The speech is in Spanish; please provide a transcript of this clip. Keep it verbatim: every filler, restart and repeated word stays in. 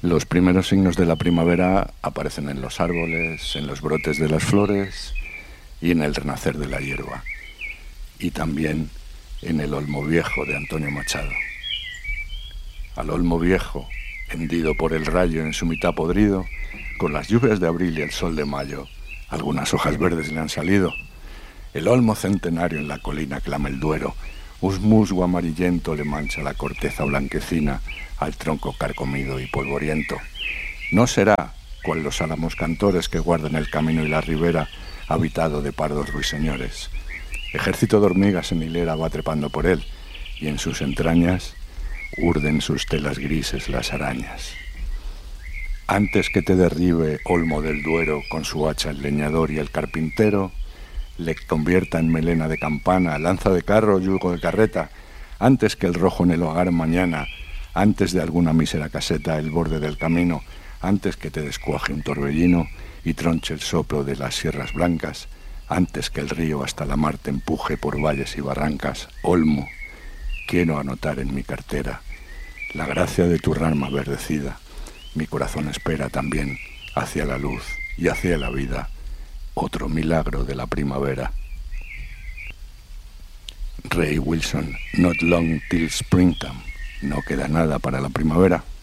Los primeros signos de la primavera aparecen en los árboles, en los brotes de las flores y en el renacer de la hierba, y también en el olmo viejo de Antonio Machado. Al olmo viejo, hendido por el rayo en su mitad podrido, con las lluvias de abril y el sol de mayo, algunas hojas verdes le han salido. El olmo centenario en la colina clama el Duero, un musgo amarillento le mancha la corteza blanquecina al tronco carcomido y polvoriento. No será cual los álamos cantores que guardan el camino y la ribera, habitado de pardos ruiseñores. Ejército de hormigas en hilera va trepando por él, y en sus entrañas urden sus telas grises las arañas. Antes que te derribe olmo del Duero con su hacha el leñador y el carpintero, le convierta en melena de campana, lanza de carro, yugo de carreta, antes que el rojo en el hogar mañana, antes de alguna mísera caseta el borde del camino, antes que te descuaje un torbellino y tronche el soplo de las sierras blancas, antes que el río hasta la mar te empuje por valles y barrancas, olmo, quiero anotar en mi cartera la gracia de tu rama verdecida. Mi corazón espera también hacia la luz y hacia la vida otro milagro de la primavera. Ray Wilson, Not Long Till Springtime. No queda nada para la primavera.